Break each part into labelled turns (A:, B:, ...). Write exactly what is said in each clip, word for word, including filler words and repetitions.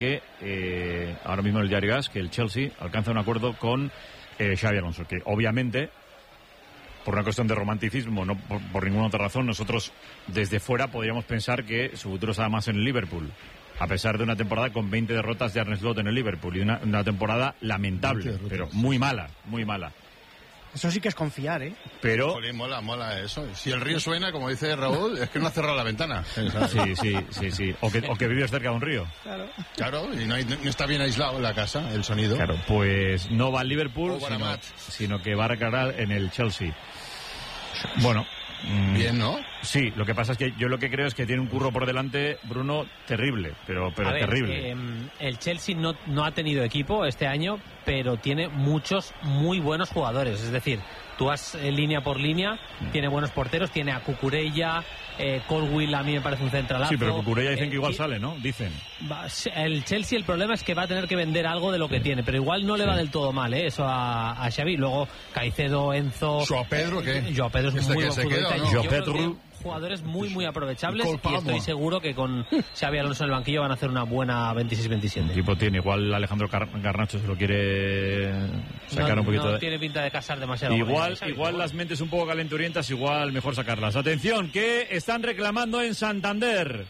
A: que eh, ahora mismo en el diario AS que el Chelsea alcanza un acuerdo con eh, Xabi Alonso, que obviamente por una cuestión de romanticismo, no por, por ninguna otra razón, nosotros desde fuera podríamos pensar que su futuro está más en el Liverpool, a pesar de una temporada con veinte derrotas de Arne Slot en el Liverpool y una, una temporada lamentable, pero muy mala, muy mala.
B: Eso sí que es confiar, ¿eh?
A: Pero...
C: Jolín, mola, mola eso. Si el río suena, como dice Raúl, es que no ha cerrado la ventana.
A: Sí, sí, sí, sí. O que, o que vives cerca de un río.
B: Claro.
C: Claro, y no, hay, no está bien aislado en la casa, el sonido.
A: Claro, pues no va al Liverpool, sino,
C: Matt.
A: sino que va a recargar en el Chelsea. Bueno...
C: Bien, ¿no?
A: Sí, lo que pasa es que yo lo que creo es que tiene un curro por delante, Bruno, terrible, pero, pero
D: a ver,
A: terrible.
D: Eh, el Chelsea no, no ha tenido equipo este año, pero tiene muchos muy buenos jugadores. Es decir, tú vas eh, línea por línea, tiene buenos porteros, tiene a Cucurella, eh, Colwill a mí me parece un centralazo.
A: Sí, pero Cucurella dicen
D: eh,
A: que igual
D: y,
A: sale, ¿no? Dicen.
D: Va, el Chelsea, el problema es que va a tener que vender algo de lo que sí. tiene, pero igual no le sí. va del todo mal, ¿eh? Eso a, a Xavi. Luego Caicedo, Enzo...
C: ¿Joao Pedro qué?
D: Joao Pedro es
C: ¿Este
D: muy buen futbolista.
C: ¿no?
A: Joao Pedro...
D: Jugadores muy, muy aprovechables y estoy seguro que con Xavi Alonso en el banquillo van a hacer una buena veintiséis veintisiete.
A: El equipo tiene, igual Alejandro Garnacho se lo quiere sacar
D: no,
A: un poquito
D: no
A: de...
D: tiene pinta de casar demasiado.
A: Igual, igual, igual las mentes un poco calenturientas, igual mejor sacarlas. Atención, que están reclamando en Santander.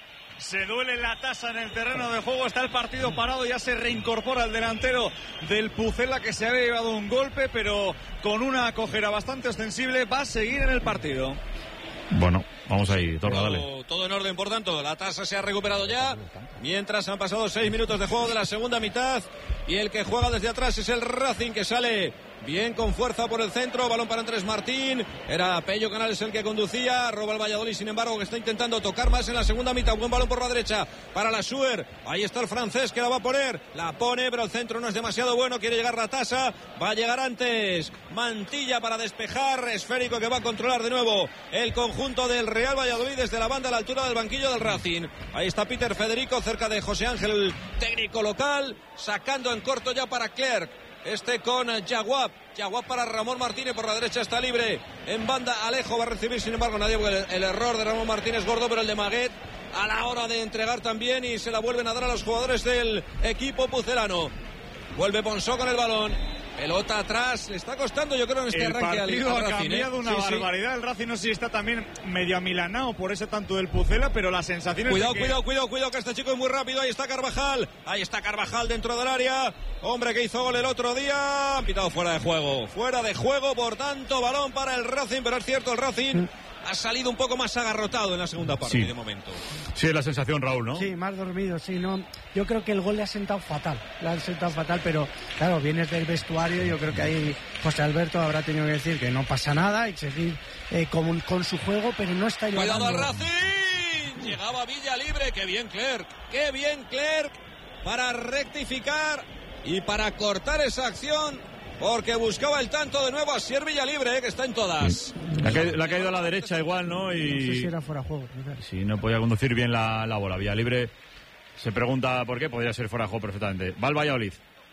E: Se duele la tasa en el terreno de juego, está el partido parado, ya se reincorpora el delantero del Pucela que se había llevado un golpe, pero con una cojera bastante ostensible va a seguir en el partido.
A: Bueno, vamos ahí, Torra,
F: todo,
A: dale.
F: Todo en orden, por tanto, la tasa se ha recuperado ya, mientras han pasado seis minutos de juego de la segunda mitad, y el que juega desde atrás es el Racing, que sale bien con fuerza por el centro, balón para Andrés Martín, era Pello Canales el que conducía, roba el Valladolid, sin embargo, que está intentando tocar más en la segunda mitad, buen balón por la derecha para la Suer, ahí está el francés que la va a poner, la pone, pero el centro no es demasiado bueno, quiere llegar la tasa, va a llegar antes Mantilla para despejar, esférico que va a controlar de nuevo el conjunto del Real Valladolid desde la banda a la altura del banquillo del Racing, ahí está Peter Federico cerca de José Ángel, técnico local, sacando en corto ya para Clerc. Este con Yaguap, Yaguap para Ramón Martínez, por la derecha está libre, en banda Alejo va a recibir, sin embargo nadie, el, el error de Ramón Martínez gordo, pero el de Maguet a la hora de entregar también, y se la vuelven a dar a los jugadores del equipo pucelano. Vuelve Ponsó con el balón, pelota atrás, le está costando yo creo en este
E: el
F: arranque al,
E: partido
F: al Racing,
E: ha cambiado
F: ¿eh?
E: una
F: sí,
E: barbaridad,
F: sí.
E: El Racing no sé si está también medio amilanado por ese tanto del Pucela, pero la sensación
F: cuidado,
E: es que...
F: Cuidado, cuidado, cuidado, que este chico es muy rápido, ahí está Carvajal, ahí está Carvajal dentro del área, hombre que hizo gol el otro día, han pitado fuera de juego, fuera de juego, por tanto, balón para el Racing, pero es cierto, el Racing ha salido un poco más agarrotado en la segunda parte,
A: sí.
F: de momento.
A: Sí, es la sensación, Raúl, ¿no?
B: Sí, más dormido, sí, no. Yo creo que el gol le ha sentado fatal, le ha sentado fatal, pero claro, vienes del vestuario, yo creo que ahí José Alberto habrá tenido que decir que no pasa nada y seguir eh, con, con su juego, pero no está llevando...
F: ¡Cuidado al Racing! Llegaba Villa libre, qué bien Clerc, qué bien Clerc, para rectificar y para cortar esa acción, porque buscaba el tanto de nuevo a Sier Villa libre, eh, que está en todas.
A: Le ha, caído, le ha caído a la derecha igual, ¿no? Y
B: no sé si era fuera de juego.
A: Sí, no podía conducir bien la, la bola. Villa libre se pregunta por qué, podría ser fuera de juego perfectamente. Va el Valladolid.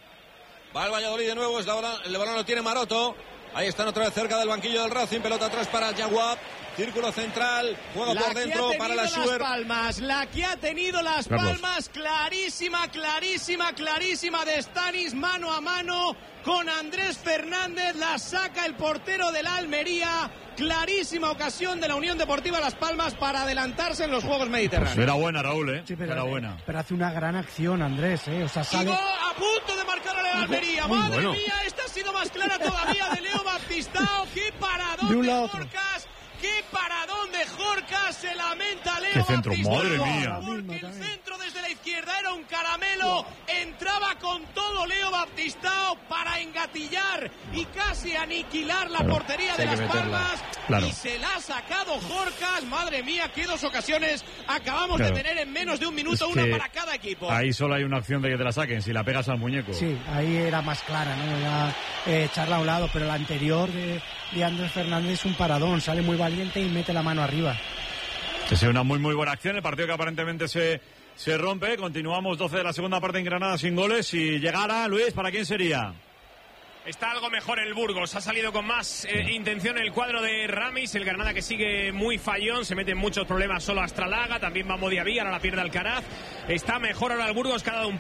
F: Va el Valladolid de nuevo, es la bola, el balón lo tiene Maroto. Ahí están otra vez cerca del banquillo del Racing, pelota atrás para Yaguap. Círculo central, juego
G: la
F: por dentro para la Suer.
G: Las Palmas, la que ha tenido Las
A: Carlos.
G: Palmas, clarísima, clarísima, clarísima de Stanis, mano a mano con Andrés Fernández, la saca el portero de la Almería. Clarísima ocasión de la Unión Deportiva Las Palmas para adelantarse en los Juegos Mediterráneos.
A: Pues era buena, Raúl, ¿eh?
B: Sí, pero,
A: era buena.
B: Pero hace una gran acción, Andrés, ¿eh? O sea, sale...
G: Y a punto de marcar a la Almería.
B: Muy
G: Madre
B: bueno.
G: mía, esta ha sido más clara todavía de Leo Baptistao. ¡Qué paradón
B: De un
G: de
B: lado a otro.
G: Jorcas! ¡Qué paradón de Jorcas! Se lamenta Leo
A: ¡Qué centro!
G: Baptistao.
A: ¡Madre mía!
G: Porque el centro desde la izquierda era un caramelo. Entraba con todo Leo Baptistao para engatillar y casi aniquilar la
A: Claro,
G: portería de
A: hay que
G: Las
A: meterla.
G: Palmas.
A: Claro.
G: Y se la ha sacado Jorcas. Madre mía, qué dos ocasiones acabamos
A: Claro.
G: de tener en menos de un minuto,
A: Es
G: una
A: que
G: para cada equipo.
A: Ahí solo hay una opción de que te la saquen, si la pegas al muñeco.
B: Sí, ahí era más clara, ¿no? Era eh, echarla a un lado, pero la anterior de, de Andrés Fernández es un paradón, sale muy valiente y mete la mano arriba.
A: Que sea una muy muy buena acción, el partido que aparentemente se, se rompe, continuamos doce de la segunda parte en Granada sin goles, si llegara, Luis, ¿para quién sería?
H: Está algo mejor el Burgos, ha salido con más eh, intención el cuadro de Ramis, el Granada que sigue muy fallón, se mete en muchos problemas solo Astralaga, también va Modiaví, ahora la pierde Alcaraz, está mejor ahora el Burgos, que ha dado un